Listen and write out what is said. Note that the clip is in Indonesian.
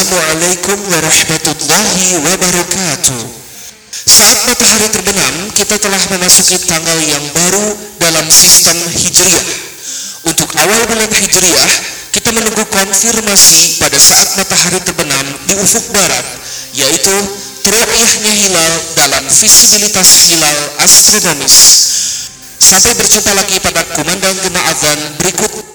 Assalamualaikum warahmatullahi wabarakatuh. Saat matahari terbenam, kita telah memasuki tanggal yang baru dalam sistem Hijriah. Untuk awal bulan Hijriah, kita menunggu konfirmasi pada saat matahari terbenam di ufuk barat, yaitu ru'yahnya hilal dalam visibilitas hilal astronomis. Sampai berjumpa lagi pada kumandang gema azan berikut.